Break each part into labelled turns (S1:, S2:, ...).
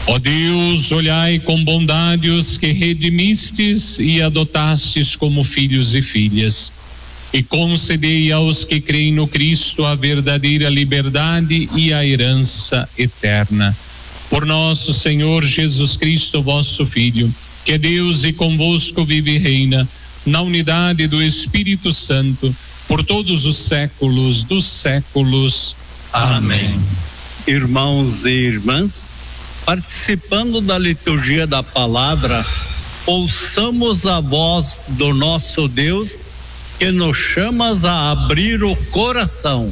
S1: Ó Deus, olhai com bondade os que redimistes e adotastes como filhos e filhas, e concedei aos que creem no Cristo a verdadeira liberdade e a herança eterna. Por nosso Senhor Jesus Cristo, vosso Filho, que é Deus e convosco vive e reina, na unidade do Espírito Santo, por todos os séculos dos séculos. Amém.
S2: Irmãos e irmãs, participando da liturgia da palavra, ouçamos a voz do nosso Deus que nos chamas a abrir o coração.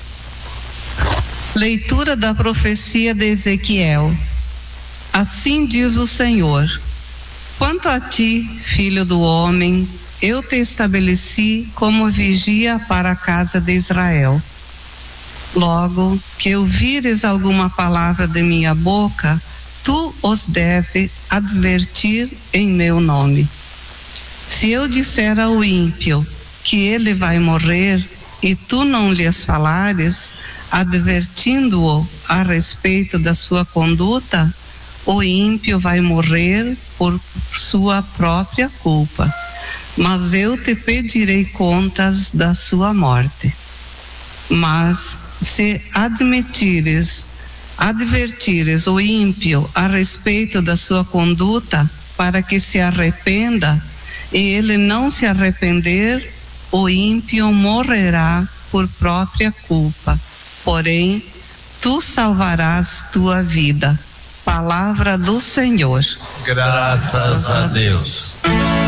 S3: Leitura da profecia de Ezequiel. Assim diz o Senhor: quanto a ti, filho do homem, eu te estabeleci como vigia para a casa de Israel. Logo que ouvires alguma palavra de minha boca, tu os deve advertir em meu nome. Se eu disser ao ímpio que ele vai morrer, e tu não lhes falares, advertindo-o a respeito da sua conduta, o ímpio vai morrer por sua própria culpa, mas eu te pedirei contas da sua morte. Mas se advertires o ímpio a respeito da sua conduta, para que se arrependa, e ele não se arrepender, o ímpio morrerá por própria culpa, porém tu salvarás tua vida. Palavra do Senhor.
S4: Graças a Deus.